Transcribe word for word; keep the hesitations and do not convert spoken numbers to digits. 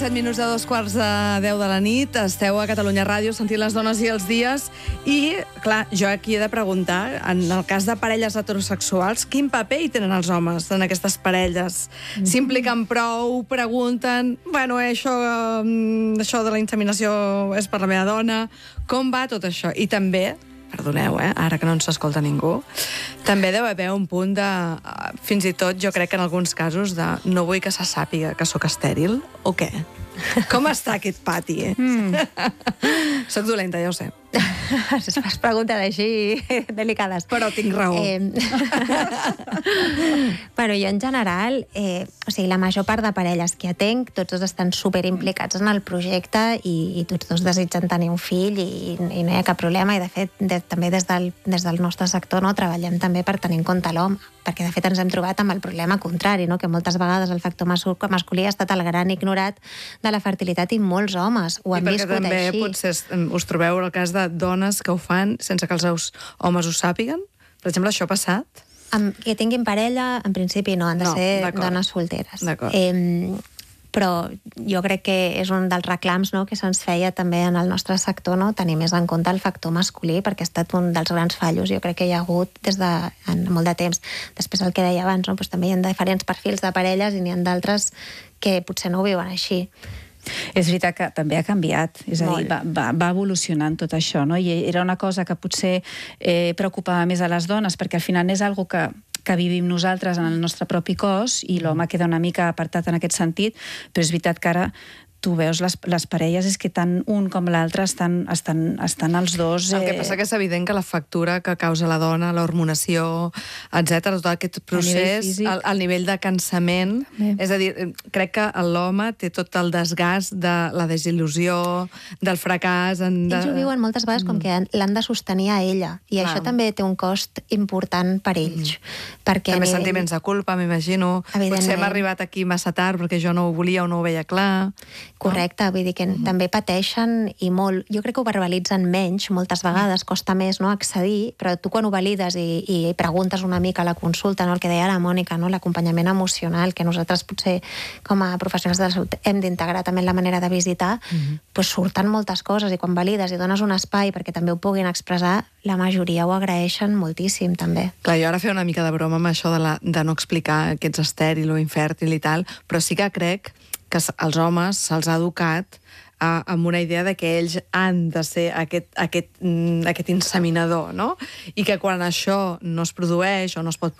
set minuts de dos quarts de deu de la nit, esteu a Catalunya Ràdio sentint Les dones i els dies i, clar, jo aquí he de preguntar, en el cas de parelles heterosexuals, quin paper hi tenen els homes en aquestes parelles? Mm-hmm. S'impliquen prou, pregunten, bueno, eh, això, eh, això de la inseminació és per la meva dona, com va tot això? I també, perdoneu, eh, ara que no ens escolta ningú, també deu haver un punt de, fins i tot, jo crec que en alguns casos, de no vull que se sàpiga que sóc estèril, o què? Com està aquest pati, eh? Mm. Soc dolenta, ja ho sé. Es fas preguntes així delicades. Però tinc raó. Eh... Però jo, en general, eh, o sigui, la major part de parelles que atenc, tots dos estan superimplicats en el projecte i, i tots dos desitgen tenir un fill i, i no hi ha cap problema. I, de fet, de, també des del, des del nostre sector no, treballem també per tenir en compte l'home, perquè, de fet, ens hem trobat amb el problema contrari, no? Que moltes vegades el factor masculí ha estat el gran ignorat de la fertilitat i molts homes ho han viscut així. I perquè també potser us trobeu el cas de dones que ho fan sense que els seus homes ho sàpiguen? Per exemple, això ha passat? Amb, que tinguin parella, en principi no, han de no, ser dones solteres. Eh, però jo crec que és un dels reclams, no, que se'ns feia també en el nostre sector, no, tenir més en compte el factor masculí, perquè ha estat un dels grans fallos, jo crec que hi ha hagut des de en molt de temps. Després el que deia abans, no, doncs també hi ha diferents perfils de parelles i n'hi ha d'altres que potser no ho viuen així. És veritat que també ha canviat, és a dir, va, va, va evolucionant tot això, no? I era una cosa que potser eh, preocupava més a les dones, perquè al final és algo que que vivim nosaltres en el nostre propi cos i l'home queda una mica apartat en aquest sentit, però és veritat que ara tu veus les, les parelles, és que tant un com l'altre estan, estan, estan els dos... Eh... El que passa que és evident que la factura que causa la dona, l'hormonació, etcètera, tot aquest procés, el, el nivell de cansament, Bé. és a dir, crec que l'home té tot el desgast de la desil·lusió, del fracàs... En de... Ells ho viuen moltes vegades com que l'han de sostenir a ella, i Clar. això també té un cost important per ells. Mm. Perquè també sentiments de culpa, m'imagino. Potser hem arribat aquí massa tard perquè jo no ho volia o no ho veia clar... Correcte, vull dir que mm-hmm. també pateixen i molt. Jo crec que ho verbalitzen menys, moltes vegades, costa més no, accedir, però tu quan ho valides i, i preguntes una mica a la consulta, no, el que deia la Mònica, no, l'acompanyament emocional, que nosaltres potser com a professionals de la salut hem d'integrar també en la manera de visitar, mm-hmm. doncs surten moltes coses i quan valides i dones un espai perquè també ho puguin expressar, la majoria ho agraeixen moltíssim també. Clar, jo ara feia una mica de broma amb això de, la, de no explicar que ets estèril o infèrtil i tal, però sí que crec que als homes se'ls ha educat eh, amb una idea de que ells han de ser aquest, aquest, aquest inseminador, no? I que quan això no es produeix o no es pot